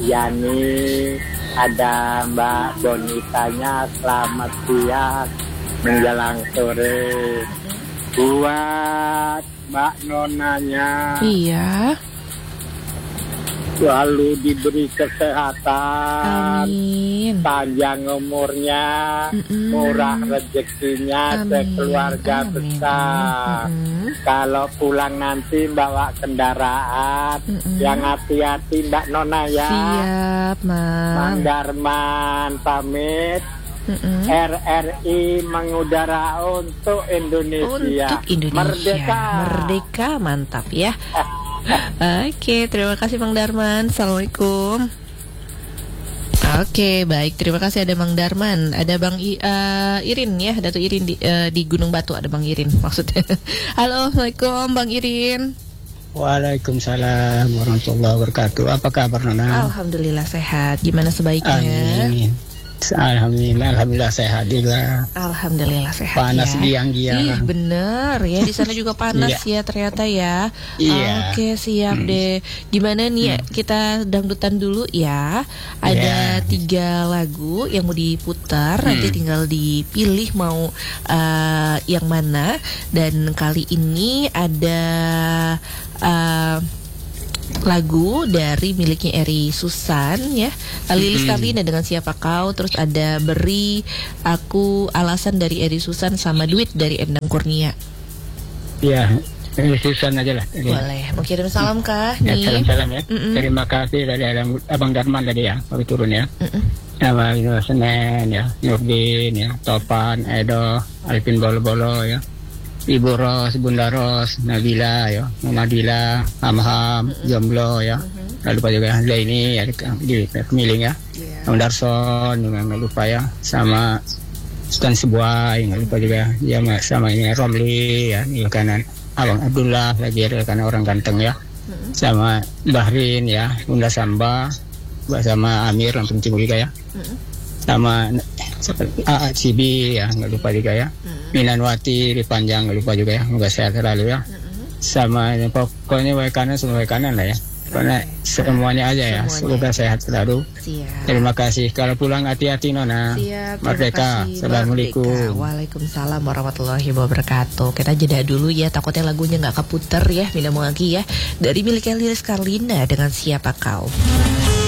Yani, ada Mbak Bonitanya, selamat siang menjelang sore. Buat Mbak Nonanya, Iya. selalu diberi kesehatan, Amin. panjang umurnya, murah rezekinya, sekeluarga besar. Kalau pulang nanti bawa kendaraan, yang hati-hati Mbak Nona ya. Siap, Mang. Mang Darman pamit. RRI mengudara untuk Indonesia. Untuk Indonesia. Merdeka. Merdeka, mantap ya. Oke, terima kasih Mang Darman. Assalamualaikum. Oke, baik. Terima kasih ada Mang Darman. Ada Bang Irin ya, Datu Irin di Gunung Batu ada Bang Irin maksudnya. Halo, Assalamualaikum Bang Irin. Waalaikumsalam warahmatullahi wabarakatuh. Apa kabar Nona? Alhamdulillah sehat. Gimana sebaiknya? Amin. Alhamdulillah sehat juga. Alhamdulillah sehat. Panas ya. giang-giang. Bener ya, di sana juga panas ya ternyata ya. Iya. Oke, siap deh. Gimana nih kita dangdutan dulu ya. Ada 3 lagu yang mau diputar. Nanti tinggal dipilih mau yang mana. Dan kali ini ada lagu dari miliknya Eri Susan ya, Lilis Karlina dengan Siapa Kau. Terus ada Beri Aku Alasan dari Eri Susan, sama Duit dari Endang Kurnia. Iya, Eri Susan aja lah. Boleh, mau kirim salam kah Ya, nih? salam ya. Terima kasih dari Abang Darman tadi ya, baru turun ya. Sama Senen ya, Nurdin ya, Topan, Edo, Alvin Bolo-Bolo ya, Ibu Ros, Bunda Ros, Nabila ya, Muhammadila, Hamham, Jomblo ya. Lalu lupa juga Zaini ya di Pemiling ya. Om Darson juga nggak lupa ya, sama Sultan Sebuah nggak lupa juga ya, sama ini Romli ya, di kanan Abang Abdullah lagi ada karena orang ganteng ya. Sama Bahrin ya, Bunda Samba, sama Amir Lampung Timur juga ya. Sama Cibi ya, nggak lupa juga ya. Minanwati di Panjang nggak lupa juga ya, semoga sehat selalu ya. Sama pokoknya kanan semua kanan lah ya, karena semuanya aja ya, semoga sehat selalu. Siap. Terima kasih. Kalau pulang hati-hati Nona. Siap, Merdeka. Assalamualaikum. Merdeka. Waalaikumsalam warahmatullahi wabarakatuh. Kita jeda dulu ya, takutnya lagunya nggak keputer ya, Mina Muagi ya. Dari miliknya Lilis Karlina dengan Siapa Kau.